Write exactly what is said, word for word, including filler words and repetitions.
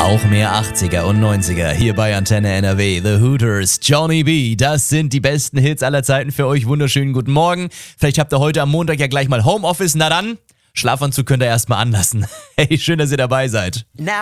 Auch mehr achtziger und neunziger hier bei Antenne N R W. The Hooters, Johnny B. Das sind die besten Hits aller Zeiten für euch. Wunderschönen guten Morgen. Vielleicht habt ihr heute am Montag ja gleich mal Homeoffice. Na dann, Schlafanzug könnt ihr erstmal anlassen. Hey, schön, dass ihr dabei seid.